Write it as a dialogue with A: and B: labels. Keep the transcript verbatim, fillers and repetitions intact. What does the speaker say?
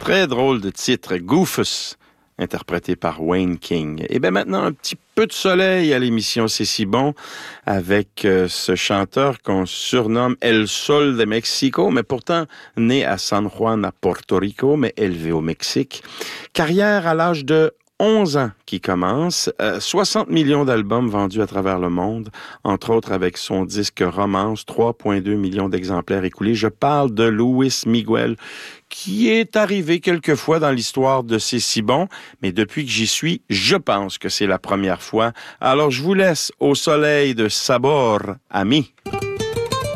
A: Très drôle de titre, Goofus, interprété par Wayne King. Et bien maintenant, un petit peu de soleil à l'émission C'est si bon avec euh, ce chanteur qu'on surnomme El Sol de Mexico, mais pourtant né à San Juan à Porto Rico, mais élevé au Mexique. Carrière à l'âge de onze ans qui commence, euh, soixante millions d'albums vendus à travers le monde, entre autres avec son disque Romance, trois virgule deux millions d'exemplaires écoulés. Je parle de Luis Miguel, qui est arrivé quelquefois dans l'histoire de C'est si bon, mais depuis que j'y suis, je pense que c'est la première fois. Alors je vous laisse au soleil de Sabor, ami.